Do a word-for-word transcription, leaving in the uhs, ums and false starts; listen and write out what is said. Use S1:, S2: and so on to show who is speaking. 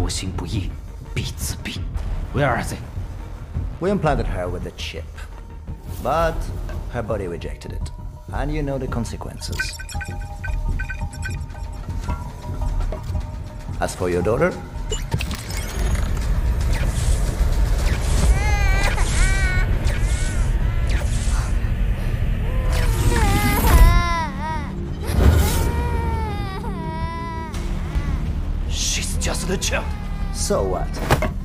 S1: 多行不义必自毙。Where are they?
S2: We implanted her with the chip, but her body rejected it, and you know the consequences. As for your daughter,
S1: she's just a child.
S2: so what?